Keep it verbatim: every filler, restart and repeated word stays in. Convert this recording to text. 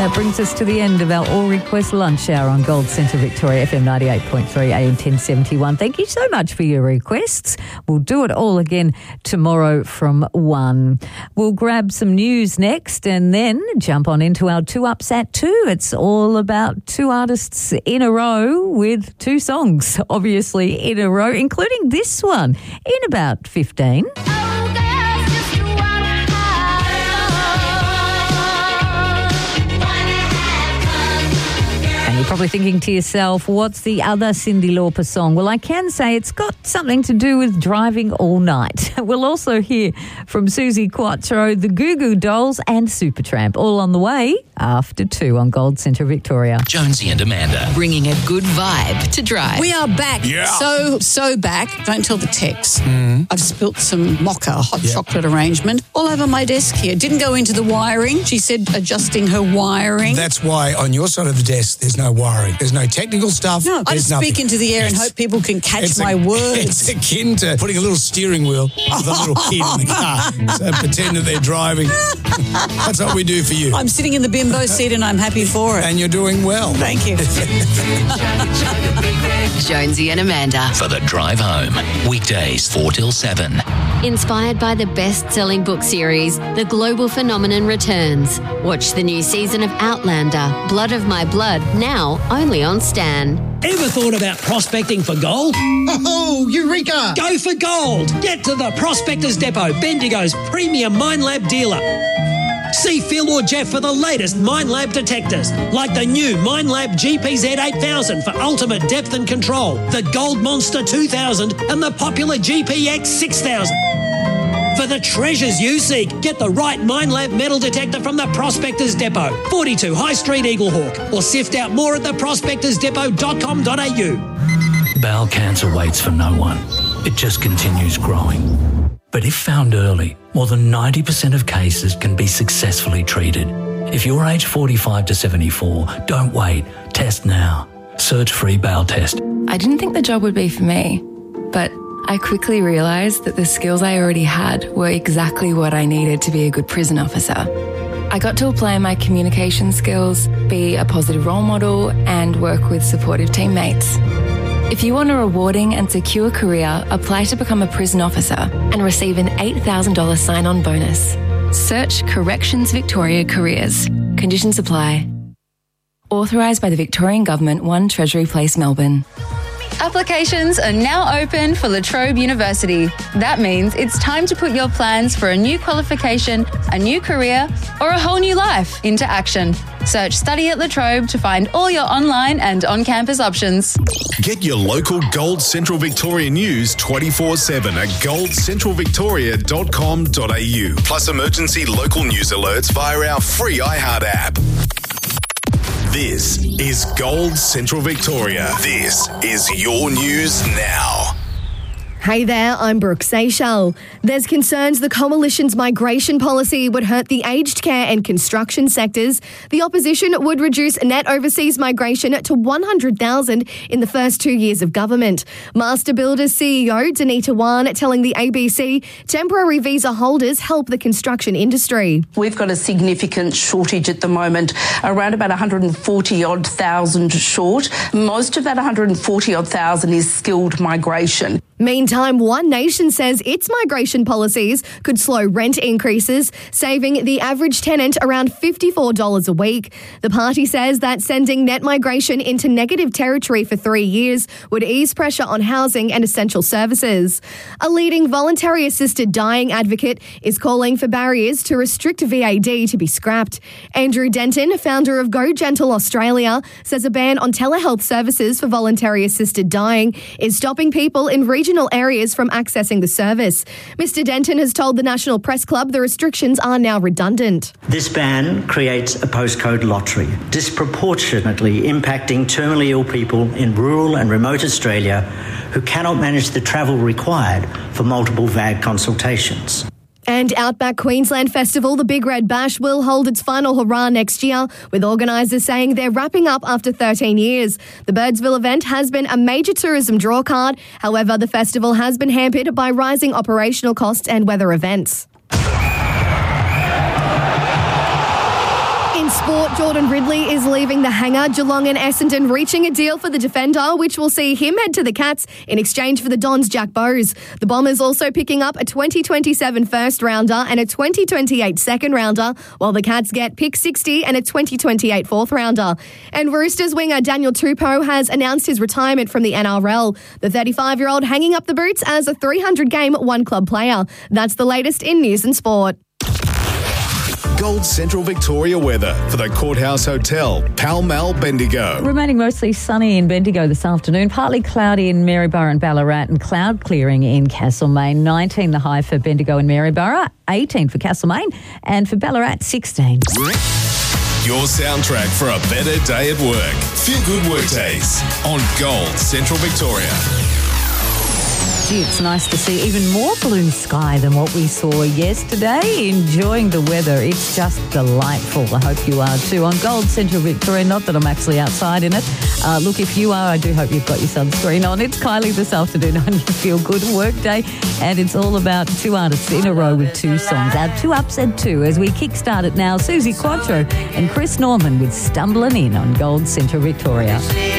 That brings us to the end of our All Request Lunch Hour on Gold Centre Victoria, F M ninety-eight point three, A M ten seventy-one. Thank you so much for your requests. We'll do it all again tomorrow from one. We'll grab some news next and then jump on into our two ups at two. It's all about two artists in a row with two songs, obviously in a row, including this one in about fifteen. You're probably thinking to yourself, what's the other Cyndi Lauper song? Well, I can say it's got something to do with driving all night. We'll also hear from Susie Quattro, the Goo Goo Dolls and Supertramp, all on the way after two on Gold Centre Victoria. Jonesy and Amanda, bringing a good vibe to drive. We are back. Yeah. So, so back. Don't tell the Tex. Mm. I've spilt some mocha, hot Yep. chocolate arrangement, all over my desk here. Didn't go into the wiring. She said adjusting her wiring. That's why on your side of the desk there's no wiring. There's no technical stuff. No, I There's just speak nothing. into the air and It's- hope people can catch it's my a- words. It's akin to putting a little steering wheel with a little kid in the car. So pretend that they're driving. That's what we do for you. I'm sitting in the bimbo seat and I'm happy for it. And you're doing well. Thank you. Jonesy and Amanda. for the drive home. Weekdays four till seven. Inspired by the best-selling book series, The Global Phenomenon returns. Watch the new season of Outlander, Blood of My Blood, now only on Stan. Ever thought about prospecting for gold? Oh, Eureka! Go for gold! Get to the Prospectors Depot, Bendigo's premium Minelab dealer. See Phil or Jeff for the latest Minelab detectors, like the new Minelab G P Z eight thousand for ultimate depth and control, the Gold Monster two thousand and the popular G P X six thousand. For the treasures you seek, get the right Minelab metal detector from the Prospectors Depot, forty-two High Street, Eaglehawk, or sift out more at the prospectors depot dot com dot a u. Bowel cancer waits for no one. It just continues growing. But if found early, more than ninety percent of cases can be successfully treated. If you're aged forty-five to seventy-four, don't wait. Test now. Search free bowel test. I didn't think the job would be for me, but I quickly realised that the skills I already had were exactly what I needed to be a good prison officer. I got to apply my communication skills, be a positive role model, and work with supportive teammates. If you want a rewarding and secure career, apply to become a prison officer and receive an eight thousand dollars sign-on bonus. Search Corrections Victoria Careers. Conditions apply. Authorised by the Victorian Government, one Treasury Place, Melbourne. Applications are now open for La Trobe University. That means it's time to put your plans for a new qualification, a new career, or a whole new life into action. Search Study at La Trobe to find all your online and on-campus options. Get your local Gold Central Victoria news twenty-four seven at gold central victoria dot com dot a u. Plus emergency local news alerts via our free iHeart app. This is Gold Central Victoria. This is your news now. Hey there, I'm Brooke Seychelles. There's concerns the Coalition's migration policy would hurt the aged care and construction sectors. The opposition would reduce net overseas migration to one hundred thousand in the first two years of government. Master Builders C E O Danita Wan telling the A B C temporary visa holders help the construction industry. We've got a significant shortage at the moment, around about one hundred forty odd thousand short. Most of that one hundred forty odd thousand is skilled migration. Meantime, One Nation says its migration policies could slow rent increases, saving the average tenant around fifty-four dollars a week. The party says that sending net migration into negative territory for three years would ease pressure on housing and essential services. A leading voluntary assisted dying advocate is calling for barriers to restrict V A D to be scrapped. Andrew Denton, founder of Go Gentle Australia, says a ban on telehealth services for voluntary assisted dying is stopping people in regional areas from accessing the service. Mister Denton has told the National Press Club the restrictions are now redundant. This ban creates a postcode lottery, disproportionately impacting terminally ill people in rural and remote Australia who cannot manage the travel required for multiple V A D consultations. And Outback Queensland Festival, the Big Red Bash, will hold its final hurrah next year, with organisers saying they're wrapping up after thirteen years. The Birdsville event has been a major tourism drawcard. However, the festival has been hampered by rising operational costs and weather events. In sport, Jordan Ridley is leaving the hangar. Geelong and Essendon reaching a deal for the defender, which will see him head to the Cats in exchange for the Dons' Jack Bowes. The Bombers also picking up a twenty twenty-seven first rounder and a twenty twenty-eight second rounder, while the Cats get pick sixty and a twenty twenty-eight fourth rounder. And Roosters winger Daniel Tupou has announced his retirement from the N R L. The thirty-five-year-old hanging up the boots as a three hundred game one club player. That's the latest in news and sport. Gold Central Victoria weather for the Courthouse Hotel, Pall Mall, Bendigo. Remaining mostly sunny in Bendigo this afternoon, partly cloudy in Maryborough and Ballarat, and cloud clearing in Castlemaine. nineteen the high for Bendigo and Maryborough, eighteen for Castlemaine, and for Ballarat, sixteen. Your soundtrack for a better day at work. Feel good workdays on Gold Central Victoria. Gee, it's nice to see even more blue sky than what we saw yesterday. Enjoying the weather. It's just delightful. I hope you are too. On Gold Central Victoria, not that I'm actually outside in it. Uh, look, if you are, I do hope you've got your sunscreen on. It's Kylie this afternoon on your Feel Good Work Day. And it's all about two artists in a row with two songs. Our two ups and two as we kickstart it now. Susie Quattro and Chris Norman with Stumbling In on Gold Central Victoria.